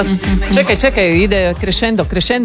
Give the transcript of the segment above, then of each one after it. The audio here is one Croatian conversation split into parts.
Čekaj, ide crescendo.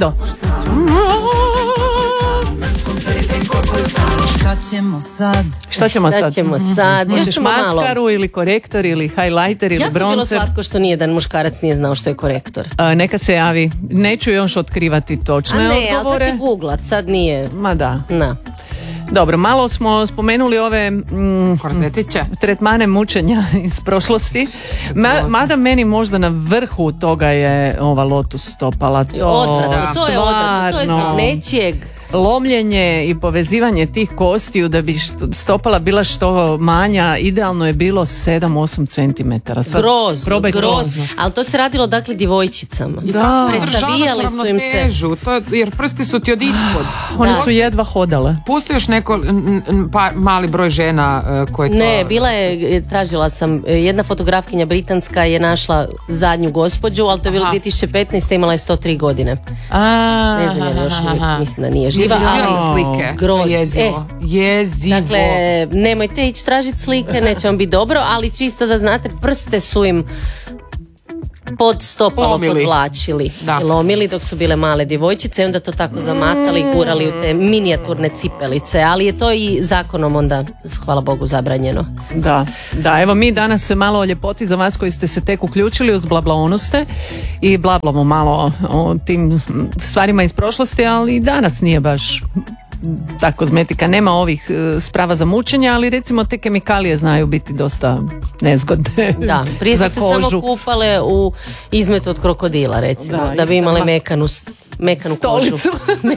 Šta ćemo sad? Još maskaru ili korektor ili highlighter ili bronzer? Jako bilo slatko što nijedan muškarac nije znao što je korektor. Neka se javi. Neću još otkrivati točne odgovore. Ali sad će googlat, sad nije. Ma da. Na. Dobro, malo smo spomenuli ove korzetiće, tretmane mučenja iz prošlosti. Mada meni možda na vrhu toga je ova Lotus stopala. To je odvratno, to je zbog nečijeg. Lomljenje i povezivanje tih kostiju da bi stopala bila što manja, idealno je bilo 7-8 cm. Grozno. Ali to se radilo dakle djevojčicama. Da. Presavijali su im se. Jer prsti su ti od ispod. One su jedva hodale. Postoji još neko mali broj žena koje to... Ne, tražila sam, jedna fotografkinja britanska je našla zadnju gospođu, ali to je bilo 2015. imala je 103 godine. Ne znam, još mislim da nije živa, ali slike. Jezivo. Dakle, nemojte ići tražiti slike, neće vam biti dobro, ali čisto da znate, prste su im pod stopalo podvlačili, lomili dok su bile male djevojčice i onda to tako zamatali i gurali u te minijaturne cipelice, ali je to i zakonom onda, hvala Bogu, zabranjeno. Da, evo mi danas malo o ljepoti za vas koji ste se tek uključili, uz blablaonu ste i blablamo malo o tim stvarima iz prošlosti, ali danas nije baš ta kozmetika, nema ovih sprava za mučenje, ali recimo te kemikalije znaju biti dosta nezgodne. Da, prije su se samo kupale u izmetu od krokodila, recimo, da bi imale mekanu stolicu. Kožu.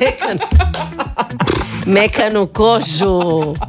Mekanu kožu.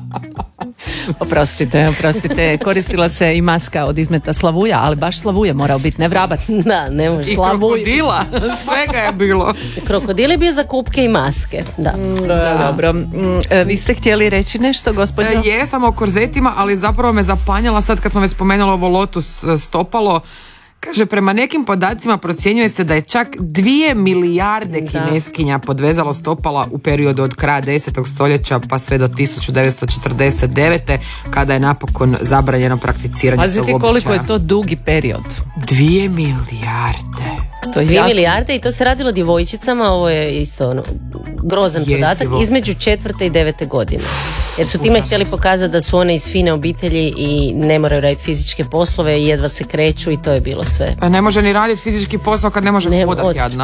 Oprostite, koristila se i maska od izmeta slavuja, ali baš slavuja morao biti, ne vrabac. Da, ne može. I krokodila, svega je bilo. Krokodil je bio za kupke i maske, da. Dobro, vi ste htjeli reći nešto, gospođo? Jesam o korzetima, ali zapravo me zapanjala sad kad smo već spomenuli ovo Lotus stopalo. Kaže, prema nekim podacima procjenjuje se da je čak 2 milijarde kineskinja podvezalo stopala u periodu od kraja 10. stoljeća pa sve do 1949. kada je napokon zabranjeno prakticiranje tog običaja. Pazite koliko je to dugi period. 2 milijarde. To je 2 milijarde i to se radilo djevojčicama, ovo je isto grozan podatak, između 4. i 9. godine. Jer su time htjeli pokazati da su one iz fine obitelji i ne moraju raditi fizičke poslove i jedva se kreću i to je bilo sve. Pa ne može ni raditi fizički posao kad ne može hodati jadna.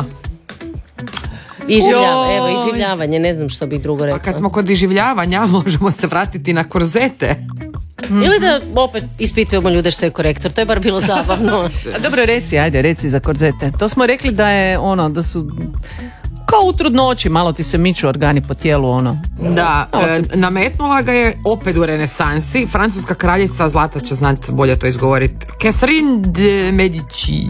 Iživljavanje, ne znam što bih drugo rekla. A kad smo kod iživljavanja, možemo se vratiti na korzete. Ili da opet ispitujemo ljude što je korektor, to je bar bilo zabavno. Dobro, reci za korzete. To smo rekli da je da su kao u trudnoći, malo ti se miču organi po tijelu, Da, nametnula ga je opet u renesansi francuska kraljica, Zlata će znati bolje to izgovoriti, Catherine de Medici.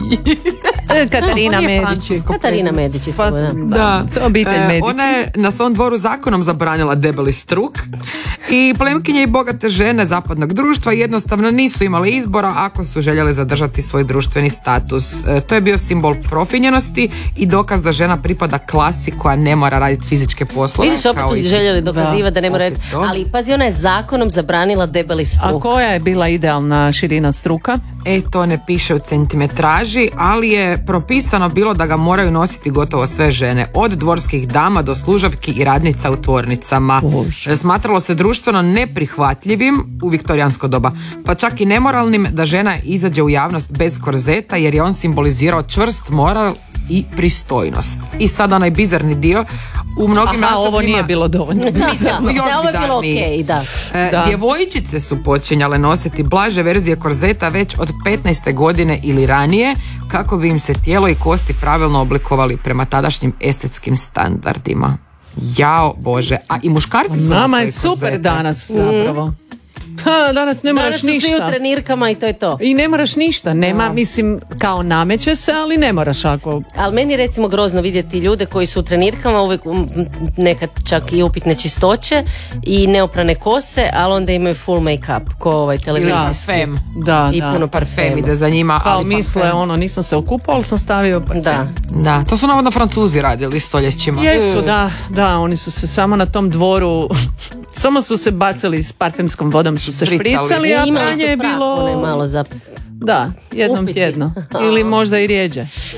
Katarina Medici. Da, obitelj Medici. Ona je na svom dvoru zakonom zabranila debeli struk i plemkinje i bogate žene zapadnog društva jednostavno nisu imale izbora ako su željeli zadržati svoj društveni status. To je bio simbol profinjenosti i dokaz da žena pripada klasi koja ne mora raditi fizičke poslove. Vidiš, opet su željeli dokazivati da ne mora raditi, ali pazi, ona je zakonom zabranila debeli struk. A koja je bila idealna širina struka? To ne piše u centimetraži, ali je propisano bilo da ga moraju nositi gotovo sve žene, od dvorskih dama do služavki i radnica u tvornicama. Smatralo se društveno neprihvatljivim u viktorijansko doba, pa čak i nemoralnim da žena izađe u javnost bez korzeta, jer je on simbolizirao čvrst moral i pristojnost. I sad onaj bizarni dio, u mnogim ovo nije bilo dovoljno. Još bizarniji. Djevojčice su počinjale nositi blaže verzije korzeta već od 15. godine ili ranije, kako bi im se tijelo i kosti pravilno oblikovali prema tadašnjim estetskim standardima. Jao Bože, a i muškarci su nama je super korzete. Danas zapravo. Danas ne moraš ništa. Danas su svi u trenirkama i to je to. I ne moraš ništa, nema, mislim, kao nameće se, ali ne moraš ako... Ali meni je recimo grozno vidjeti ljude koji su u trenirkama, uvijek nekad čak i upitne čistoće i neoprane kose, ali onda imaju full make-up, ko ovaj televizijski. I puno parfem ide za njima. Kao misle, nisam se okupao, ali sam stavio parfem. Da, to su navodno Francuzi radili stoljećima. Jesu, da, oni su se samo na tom dvoru... Samo su se bacili s parfemskom vodom, su se špricali, a pranje je bilo... Malo za... Da, jednom tjedno. Ili možda i rijeđe.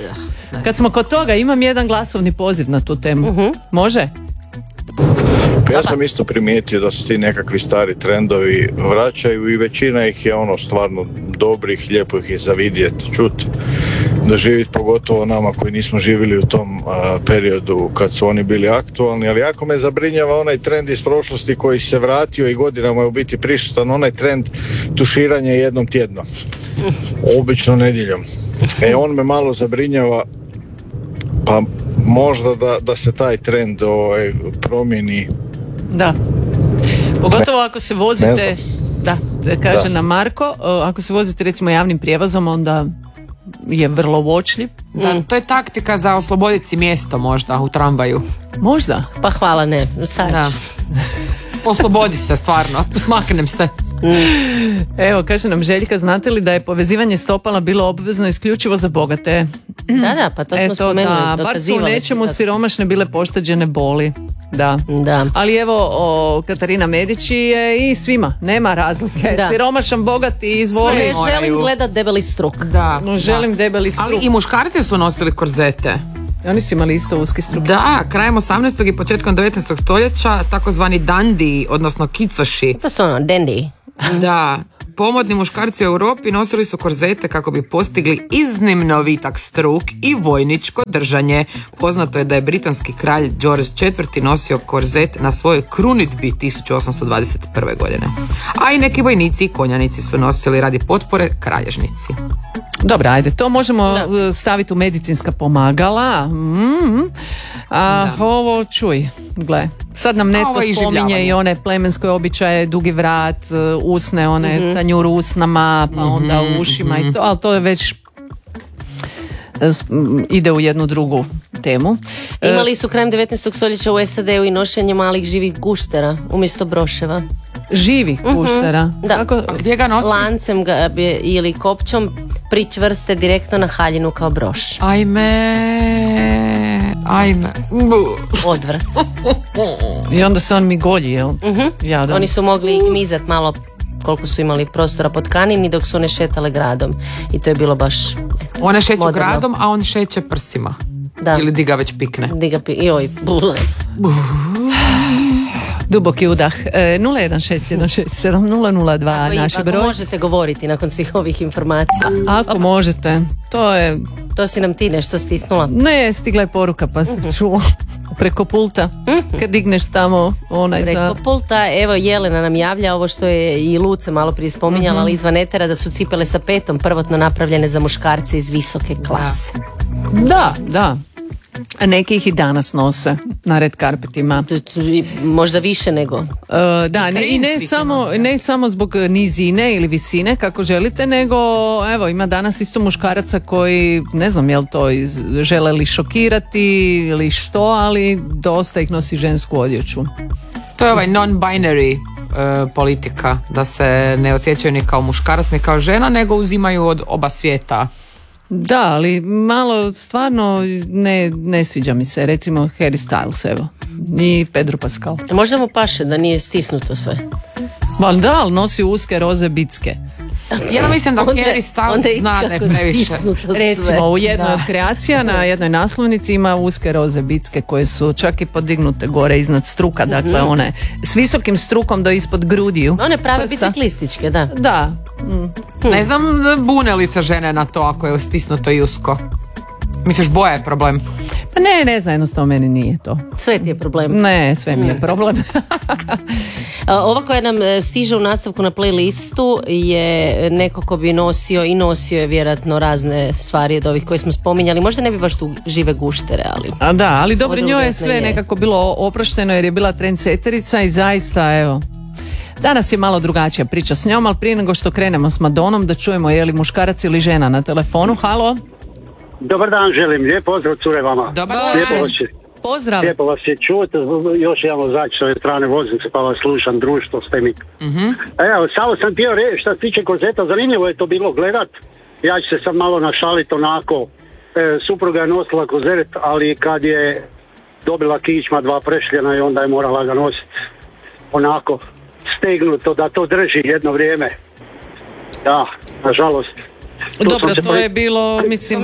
Kad smo kod toga, imam jedan glasovni poziv na tu temu. Može? Ja sam isto primijetio da su ti nekakvi stari trendovi vraćaju i većina ih je stvarno dobrih, lijepo ih je za vidjeti, čuti, doživjeti, pogotovo nama koji nismo živjeli u tom periodu kad su oni bili aktualni, ali jako me zabrinjava onaj trend iz prošlosti koji se vratio i godinama je u biti prisutan, onaj trend tuširanja jednom tjedno, obično nedjeljom. On me malo zabrinjava, pa možda da se taj trend promijeni. Da. Pogotovo ako se vozite, da kaže na Marko, ako se vozite recimo javnim prijevozom, onda je vrlo uočljiv. Da, to je taktika za osloboditi si mjesto možda u tramvaju. Možda. Pa hvala, ne. Sad. Da. Oslobodi se stvarno, maknem se. Evo, kaže nam Željka, znate li da je povezivanje stopala bilo obvezno isključivo za bogate? Da, pa to smo spomenuli. Da, bar su u nečemu siromašne bile pošteđene boli. Da. Ali evo, Katarina Medići je i svima, nema razlike. Da. Siromašan, bogati, izvoli. Sve želim gledat debeli struk. Da. Želim debeli struk. Ali i muškarci su nosili korzete. Oni su imali isto uski struk. Da, krajem 18. i početkom 19. stoljeća takozvani dandi, odnosno kicoši. To su dandy. Da, pomodni muškarci u Europi nosili su korzete kako bi postigli iznimno vitak struk i vojničko držanje. Poznato je da je britanski kralj George IV. Nosio korzet na svojoj krunidbi 1821. godine. A i neki vojnici i konjanici su nosili radi potpore kralježnici. Dobro, ajde, to možemo staviti u medicinska pomagala. Ovo čuj, gle. Sad nam netko spominje i one plemenske običaje, dugi vrat, usne, one tanjur usnama, pa onda u ušima i to, ali to je već ide u jednu drugu temu. Imali su krajem 19. stoljeća u SAD-u i nošenje malih živih guštera umjesto broševa. Živih guštera? Da. Kako? Gdje ga nosi? Lancem ga ili kopčom pričvrste direktno na haljinu kao broš. Ajme. Odvrat. I onda se on migolji, jel? Jadan. Oni su mogli ih gmizat malo koliko su imali prostora po tkanini dok su one šetale gradom. I to je bilo baš one šeću moderno. gradom, a on šeće prsima. Da. Ili di ga već pikne. Joj. Duboki udah. 016167002 naš broj. Ako možete govoriti nakon svih ovih informacija. Ako možete. To si nam ti nešto stisnula? Ne, stigla je poruka pa sam čula preko pulta. Kad digneš tamo preko pulta, evo Jelena nam javlja ovo što je i Luce malo prije spominjala, ali izvan etera, da su cipele sa petom prvotno napravljene za muškarce iz visoke klase. Da. A neki ih i danas nose na red karpetima. Možda više nego. Da, ne samo zbog nizine ili visine kako želite, nego evo ima danas isto muškaraca koji ne znam jel to žele li šokirati ili što, ali dosta ih nosi žensku odjeću. To je ovaj non-binary politika, da se ne osjećaju ni kao muškarac ni kao žena, nego uzimaju od oba svijeta. Da, ali malo stvarno ne sviđa mi se, recimo Harry Styles, evo, i Pedro Pascal. Možda mu paše da nije stisnuto sve. Da, ali nosi uske roze bicke. Ja mislim da Harry Styles zna ne previše. Recimo u jednoj od kreacija na jednoj naslovnici ima uske roze bicke koje su čak i podignute gore iznad struka, dakle one s visokim strukom do ispod grudiju. One prave biciklističke, da. Da. Ne znam, bune li se žene na to ako je stisnuto i usko? Misliš boja je problem? Pa ne znam, jednostavno meni nije to. Sve ti je problem. Ne, sve mi je problem. Ova koja nam stiže u nastavku na playlistu je neko ko bi nosio je vjerojatno razne stvari od ovih koje smo spominjali. Možda ne bi baš tu žive guštere, ali... ali dobro, njoj je sve nekako bilo oprošteno jer je bila trendseterica i zaista, evo... Danas je malo drugačija priča s njom, ali prije nego što krenemo s Madonom da čujemo je li muškarac ili žena na telefonu. Halo? Dobar dan, želim. Lijep pozdrav cure vama. Dobar dan. Pozdrav. Lijepo vas je čuti. Još jedan vozač s ove strane voznice pa vas slušam, društvo ste mi. Evo, samo sam htio reći što se tiče korzeta, zanimljivo je to bilo gledat. Ja ću se sad malo našaliti onako. Supruga je nosila korzet, ali kad je dobila kičma 2 prešljena i onda je morala ga nositi onako stegnuto da to drži jedno vrijeme. Da, nažalost. Dobro, to je bilo, mislim,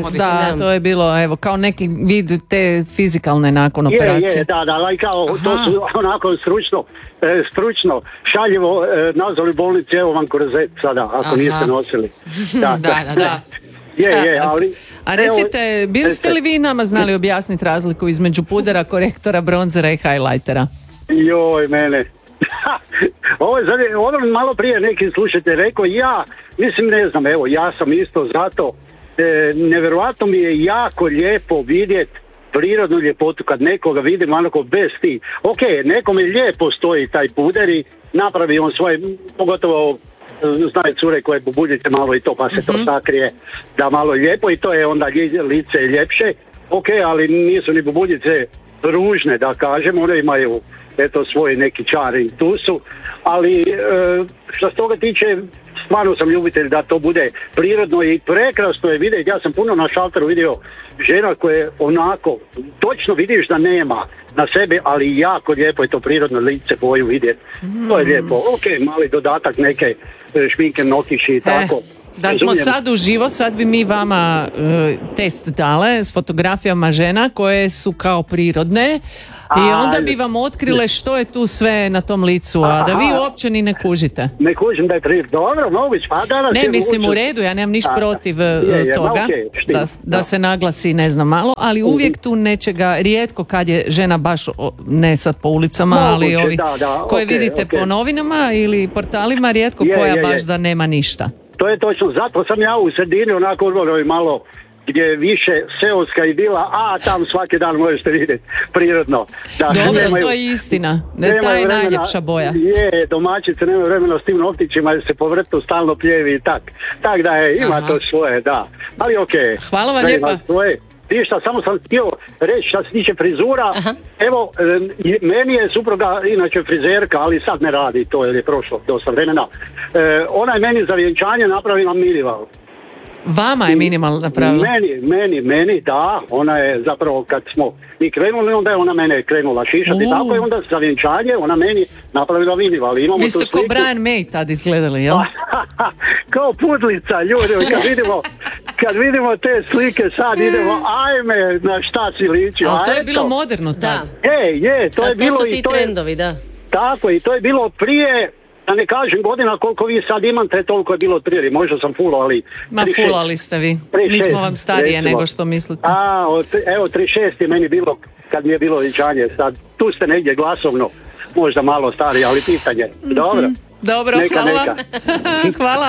to je bilo, evo, kao neki vid te fizikalne nakon operacije. Da, ali kao, to su onako stručno, šaljivo nazvali bolnici, evo vam korzet sada, ako niste nosili. Da. Ali... A recite, biste li vi nama znali objasniti razliku između pudera, korektora, bronzera i highlightera? Joj, mene. Ovo je ono malo prije neki slušatelj rekao, ne znam, evo, ja sam isto zato, nevjerojatno mi je jako lijepo vidjeti prirodnu ljepotu kad nekoga vidim onako bez ti. Ok, nekome lijepo stoji taj puder i napravi on svoje, pogotovo znaju cure koje bubuljite malo i to pa se to sakrije da malo lijepo i to je onda lice ljepše. Ok, ali nisu ni bubuljice ružne da kažem, one imaju eto svoj neki čar i tu su, ali što se toga tiče stvarno sam ljubitelj da to bude prirodno i prekrasno je vidjeti. Ja sam puno na šalteru vidio žena koje onako točno vidiš da nema na sebi, ali jako lijepo je to prirodno lice boju vidjeti. To je lijepo. Ok, mali dodatak neke šminke, nokiši i tako. Da smo sad uživo, sad bi mi vama test dale s fotografijama žena koje su kao prirodne i onda bi vam otkrile što je tu sve na tom licu, a da vi uopće ni ne kužite. Ne kužim da je prirodno. Dobro, moguće. Ne, mislim u redu, ja nemam ništa protiv toga da se naglasi ne znam malo, ali uvijek tu nečega, rijetko kad je žena baš, ne sad po ulicama, ali ovi koje vidite po novinama ili portalima, rijetko koja baš da nema ništa. To je točno, zato sam ja u sredini onako urbanoj malo gdje je više seoska i bila, tam svaki dan možete vidjeti prirodno. Dobro, to je istina, ta je najljepša boja. Domaćice nemaju vremena s tim noktićima jer se po vrtu stalno pljevi i tak da je, ima to svoje, da. Ali okej. Hvala vam lijepa. Ništa, samo sam htio reći što se tiče frizura. Evo, meni je supruga inače frizerka, ali sad ne radi, to je prošlo dosta vremena. Ona je meni za vjenčanje napravila minimal. Vama je minimal napravila? Meni, da. Ona je zapravo, kad smo i krenuli, onda je ona mene krenula šišati. Tako je onda za vjenčanje, ona meni napravila minimal. Vi ste ko Brian May tad izgledali, jel? Kao pudlica, ljudi, kad vidimo te slike sad idemo, ajme, na šta si liči. Ali to je bilo moderno tad. To je bilo to su ti trendovi, da. Tako, i to je bilo prije, da ne kažem godina koliko vi sad imate, toliko je bilo prije, možda sam fulao, ali... fulali ste vi, mi smo vam starije nego što mislite. Evo 36 je meni bilo, kad mi je bilo vjenčanje, sad tu ste negdje glasovno, možda malo starije, ali pitanje, dobro. Dobro, hvala. Hvala.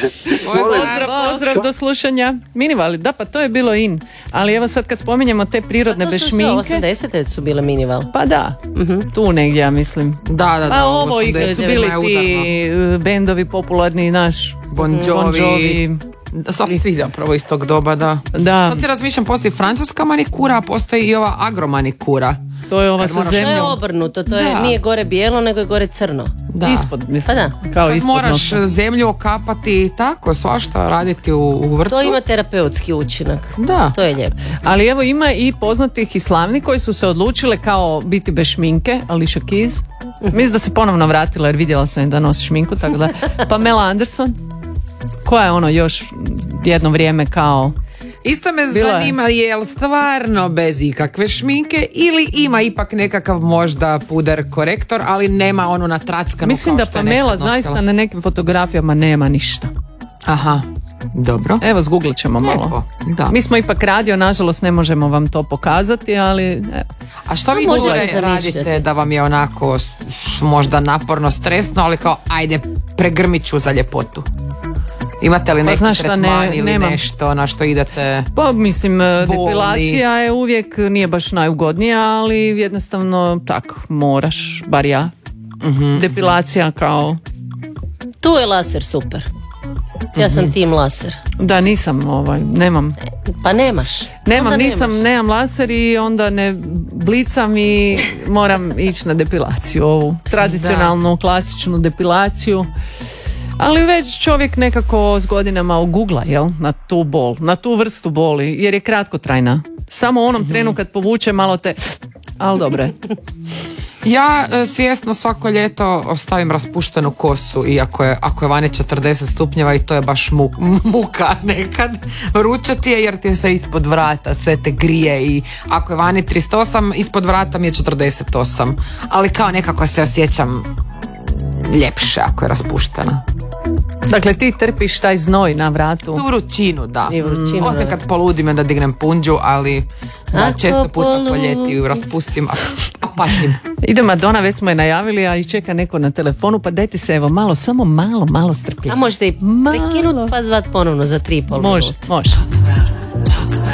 Pozdrav, do slušanja. Minivali, da, pa to je bilo in. Ali evo sad kad spominjemo te prirodne bez šminke... 80-te su bile minival. Pa da, tu negdje ja mislim. Da. Pa ovo i su bili ti bendovi popularni, naš Bon Jovi. Svi zapravo iz tog doba, da. Sad se razmišljam, postoji francuska manikura, a postoji i ova agromanikura. To je ova sa zemljom. To je obrnuto, to je nije gore bijelo, nego je gore crno. Ispod, mislim. Pa da. Kao ispod moraš zemlju okapati i tako, svašta raditi u vrtu. To ima terapeutski učinak. Da. To je lijepo. Ali evo ima i poznatih i slavnih koji su se odlučile kao biti bez šminke, Alicia Keys. Mislim da se ponovno vratila jer vidjela sam da nosi šminku, tako da. Pamela Anderson, koja je ono još jedno vrijeme kao... Isto me zanima, je li stvarno bez ikakve šminke ili ima ipak nekakav možda puder korektor, ali nema onu natrackanu. Mislim da Pamela zaista na nekim fotografijama nema ništa. Aha, dobro. Evo, zgooglat ćemo malo. Da. Mi smo ipak radio, nažalost ne možemo vam to pokazati, ali... Evo. A što vi radite da vam je onako možda naporno, stresno, ali kao ajde pregrmit ću za ljepotu? Imate li neki tretman ili nešto na što idete? Pa mislim, depilacija je uvijek, nije baš najugodnija, ali jednostavno tako, moraš, bar ja. Depilacija kao... Tu je laser super. Ja sam tim laser. Da, nisam, nemam. Pa nemaš. Nemam laser i onda ne blicam i moram ići na depilaciju, ovu tradicionalnu, klasičnu depilaciju. Ali već čovjek nekako s godinama ogugla, jel, na tu bol, na tu vrstu boli, jer je kratkotrajna. Samo u onom trenu kad povuče malo te, ali dobre. Ja svjesno svako ljeto ostavim raspuštenu kosu, iako ako je vani 40 stupnjeva i to je baš muka nekad. Vruće ti je jer ti je sve ispod vrata, sve te grije i ako je vani 38, ispod vrata mi je 48. Ali kao nekako se osjećam ljepše ako je raspuštena. Dakle, ti trpiš taj znoj na vratu. Tu vrućinu, da. I vrućinu, Osim kad poludim da dignem punđu, ali da, često puta po ljeti raspustim, a patim. Ide Madonna, već smo je najavili, a i čeka neko na telefonu, pa dajte se evo malo, samo malo strpljenja. A možete i prekinuti pa zvat ponovno za 3,5 minuta. Može.